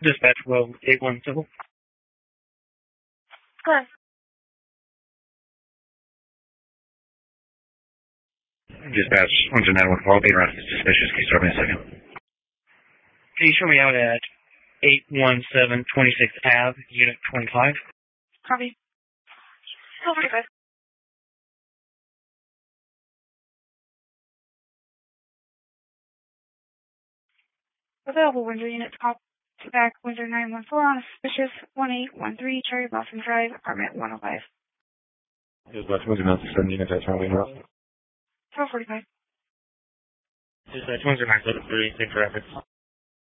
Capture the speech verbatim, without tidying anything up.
Dispatch well eight one civil. Correct. Dispatch one zero nine one call. Eight rounds is suspicious. Can you start me a second? Can you show me out at eight one seven twenty-sixth Avenue, Unit twenty-five? Copy. twelve forty-five. Available Windsor units, call back Windsor nine one four on a suspicious one eight one three Cherry Blossom Drive, apartment one oh five. Dispatch one zero nine seven units at Charlie Road. twelve forty-five. Dispatch one zero nine seven three, same traffic.